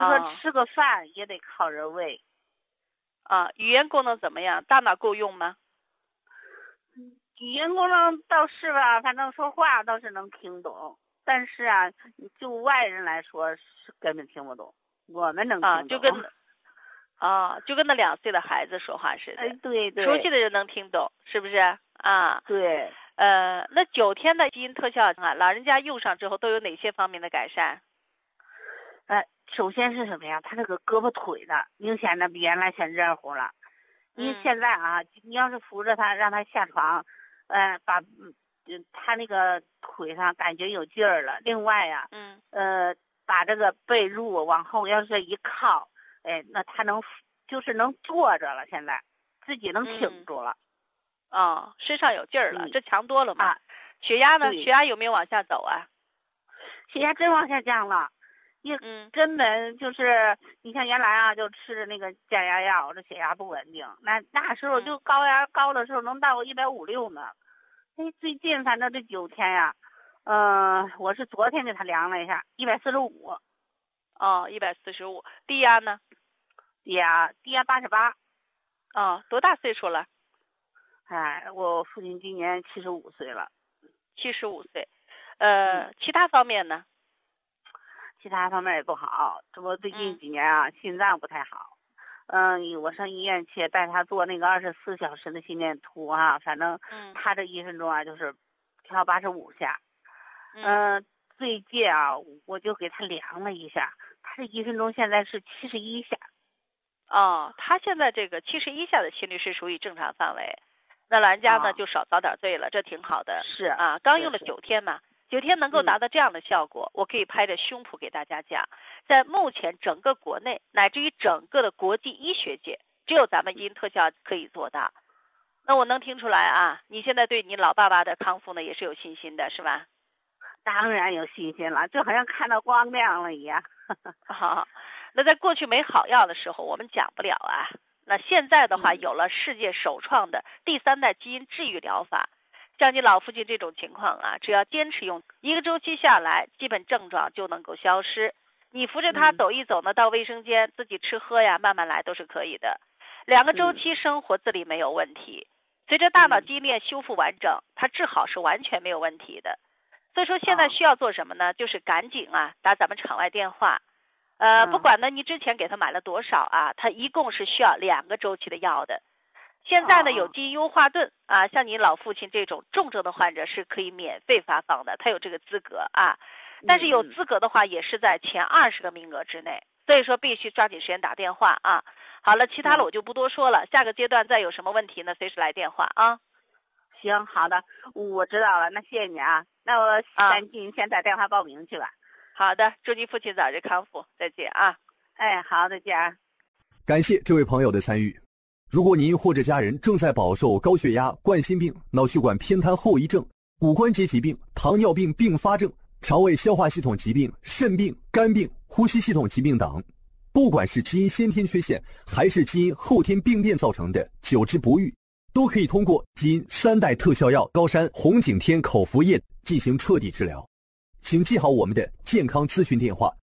说吃个饭也得靠人喂。 语言功能怎么样？大脑够用吗？ 语言功能倒是吧，反正说话倒是能听懂，但是啊，就外人来说是根本听不懂，我们能听懂。 就跟那2岁的孩子说话似的。 哎，对对， 熟悉的人能听懂，是不是啊？ 对。 那9天的基因特效啊，老人家用上之后都有哪些方面的改善？ 首先是什么呀？他这个胳膊腿的明显的比原来先热乎了。因为现在啊，你要是扶着他让他下床，把他那个腿上感觉有劲儿了。另外呀，把这个被褥往后要是一靠，那他就是能坐着了，现在自己能挺住了。 身上有劲儿了，这强多了嘛。血压呢？血压有没有往下走啊？ 血压真往下降了。根本就是你像原来啊，就吃的那个降压药，这血压不稳定。那时候就高压高的时候能到150、160呢。最近反正这9天呀，我是昨天给他量了一下，145。 145。低压呢？ 低压88。 多大岁数了？ 我父亲今年75岁了。 75岁。其他方面呢？ 其他方面也不好，这不最近几年啊，心脏不太好。我上医院去带他做那个24小时的心电图啊，反正他这1分钟啊就是跳85下。最近啊，我就给他量了一下，他这1分钟现在是71下。 他现在这个71下的心率是属于正常范围，那老人家呢就少遭点罪了，这挺好的。 是刚用了9天嘛。9天能够达到这样的效果，我可以拍着胸脯给大家讲，在目前整个国内乃至于整个的国际医学界，只有咱们基因特效可以做到。那我能听出来啊，你现在对你老爸爸的康复呢也是有信心的，是吧？ 当然有信心了，就好像看到光亮了一样。 那在过去没好药的时候，我们讲不了啊。那现在的话，有了世界首创的第3代基因治愈疗法。像你老父亲这种情况啊，只要坚持用1个周期下来，基本症状就能够消失。你扶着他走一走呢，到卫生间自己吃喝呀，慢慢来都是可以的。2个周期生活自理没有问题。随着大脑基因链修复完整，他治好是完全没有问题的。所以说现在需要做什么呢？就是赶紧打咱们场外电话。不管呢你之前给他买了多少啊，他一共是需要2个周期的药的。现在呢有基因优化盾像你老父亲这种重症的患者是可以免费发放的，他有这个资格但是有资格的话也是在前20个名额之内，所以说必须抓紧时间打电话好了，其他的我就不多说了，下个阶段再有什么问题呢随时来电话行，好的，我知道了，那谢谢你那我赶紧先打电话报名去吧。 好的，祝你父亲早日康复，再见好，再见感谢这位朋友的参与。如果您或者家人正在饱受高血压、冠心病、脑血管偏瘫后遗症、骨关节疾病、糖尿病并发症、肠胃消化系统疾病、肾病、肝病、呼吸系统疾病等，不管是基因先天缺陷还是基因后天病变造成的久治不愈，都可以通过基因3代特效药高山红景天口服液进行彻底治疗。请记好我们的健康咨询电话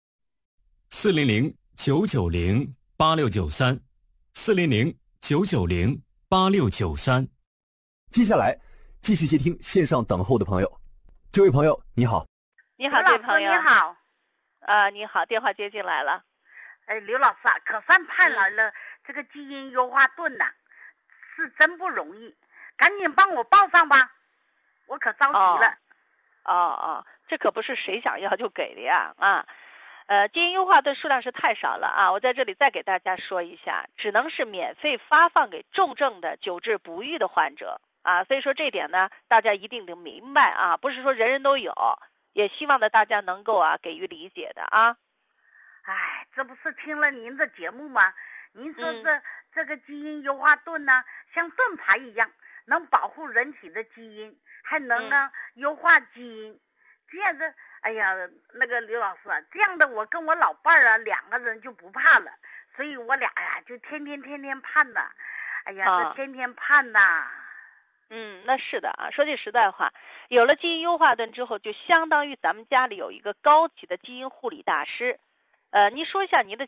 400-990-8693，400-990-8693。 接下来继续接听线上等候的朋友。这位朋友你好。 你好，这位朋友你好你好，电话接进来了。 刘老师可算盼来了这个基因优化盾是真不容易，赶紧帮我报上吧，我可着急了。 这可不是谁想要就给的呀基因优化盾数量是太少了我在这里再给大家说一下，只能是免费发放给重症的久治不愈的患者所以说这点呢大家一定得明白不是说人人都有，也希望呢大家能够给予理解的这不是听了您的节目吗？您说这个基因优化盾呢像盾牌一样，能保护人体的基因，还能优化基因。这样的，那个刘老师这样的我跟我老伴儿2个人就不怕了，所以我俩就天天盼呐，这天天盼呐。 那是的说句实在话，有了基因优化盾之后，就相当于咱们家里有一个高级的基因护理大师。 您说一下您的